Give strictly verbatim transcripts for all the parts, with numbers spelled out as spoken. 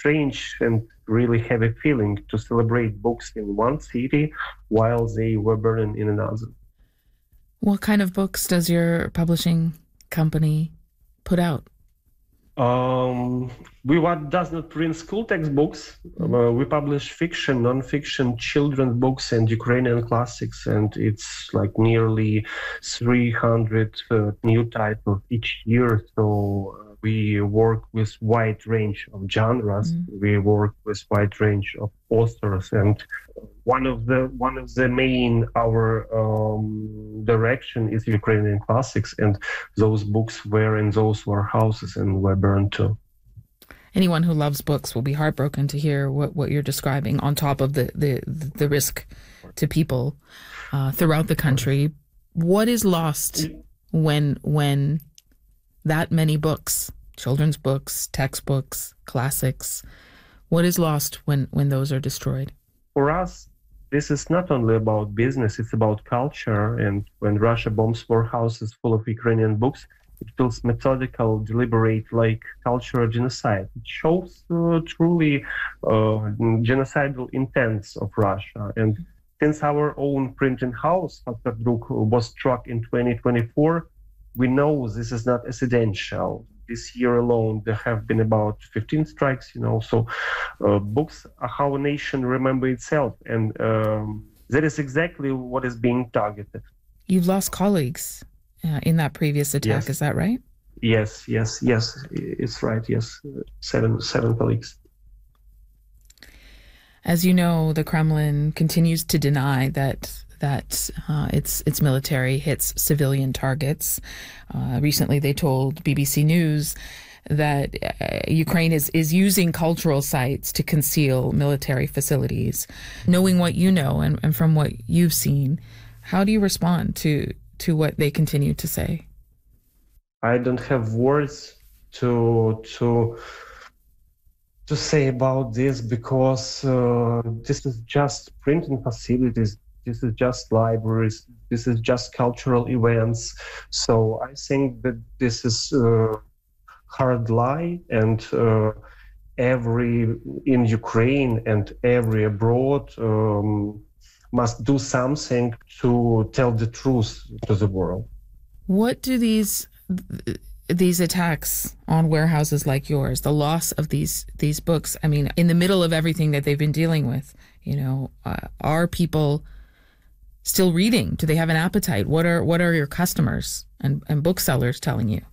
strange and really heavy feeling to celebrate books in one city while they were burning in another. What kind of books does your publishing company put out? Um, we what does not print school textbooks. Mm-hmm. Uh, we publish fiction, non-fiction, children's books, and Ukrainian classics, and it's like nearly three hundred uh, new titles each year. So uh, we work with wide range of genres. Mm-hmm. We work with wide range of authors, and one of the one of the main our um, direction is Ukrainian classics, and those books were in those warehouses and were burned too. Anyone who loves books will be heartbroken to hear what, what you're describing, on top of the, the, the risk to people uh, throughout the country. What is lost when when that many books, children's books, textbooks, classics, what is lost when, when those are destroyed? For us, this is not only about business, it's about culture. And when Russia bombs warehouses full of Ukrainian books, it feels methodical, deliberate, like cultural genocide. It shows uh, truly uh, genocidal intents of Russia. And since our own printing house, Faktor-Druk, was struck in twenty twenty-four, we know this is not accidental. This year alone, there have been about fifteen strikes, you know, so uh, books are how a nation remember itself. And um, that is exactly what is being targeted. You've lost colleagues uh, in that previous attack, yes. Is that right? Yes, yes, yes, it's right, yes. Seven, seven colleagues. As you know, the Kremlin continues to deny that that uh, its its military hits civilian targets. Uh, recently, they told B B C News that uh, Ukraine is, is using cultural sites to conceal military facilities. Knowing what you know and, and from what you've seen, how do you respond to, to what they continue to say? I don't have words to to to say about this, because uh, this is just printing facilities. This is just libraries. This is just cultural events. So I think that this is a hard lie, and uh, every in Ukraine and every abroad um, must do something to tell the truth to the world. What do these these attacks on warehouses like yours, the loss of these these books, I mean, in the middle of everything that they've been dealing with, you know, uh, are people still reading? Do they have an appetite? What are what are your customers and, and booksellers telling you?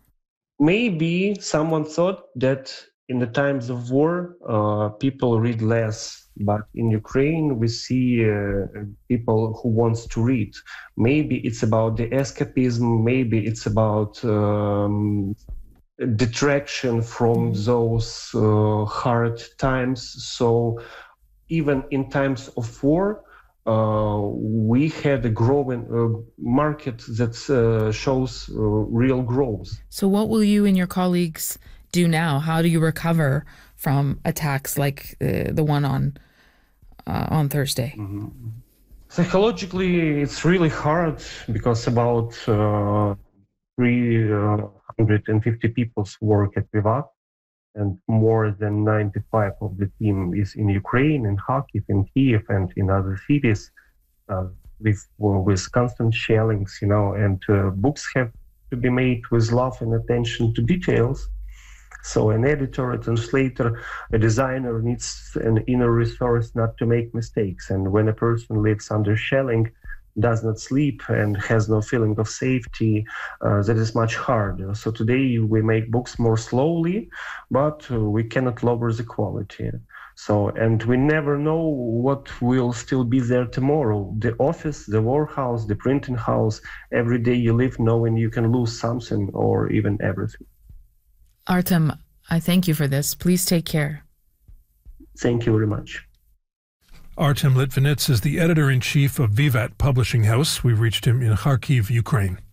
Maybe someone thought that in the times of war, uh, people read less. But in Ukraine, we see uh, people who wants to read. Maybe it's about the escapism. Maybe it's about um, detraction from those uh, hard times. So even in times of war, uh, we had a growing uh, market that uh, shows uh, real growth. So what will you and your colleagues do now? How do you recover from attacks like uh, the one on uh, on Thursday? Mm-hmm. Psychologically, it's really hard, because about uh, three hundred fifty people work at Vivat, and more than ninety-five of the team is in Ukraine, in Kharkiv, in Kiev, and in other cities uh, with, with constant shellings, you know, and uh, books have to be made with love and attention to details. So an editor, a translator, a designer needs an inner resource not to make mistakes. And when a person lives under shelling, does not sleep, and has no feeling of safety, uh, that is much harder. So today we make books more slowly, but uh, we cannot lower the quality. So, and we never know what will still be there tomorrow. The office, the warehouse, the printing house, every day you live knowing you can lose something or even everything. Artem, I thank you for this. Please take care. Thank you very much. Artem Litvinets is the editor-in-chief of Vivat Publishing House. We reached him in Kharkiv, Ukraine.